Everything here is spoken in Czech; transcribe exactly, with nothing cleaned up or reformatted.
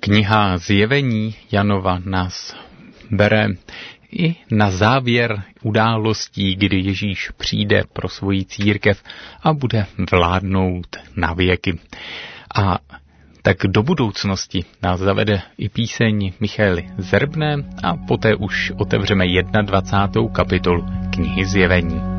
Kniha Zjevení Janova nás bere i na závěr událostí, kdy Ježíš přijde pro svoji církev a bude vládnout na věky. A tak do budoucnosti nás zavede i píseň Michaely Zerbné a poté už otevřeme dvacátou první kapitolu knihy Zjevení.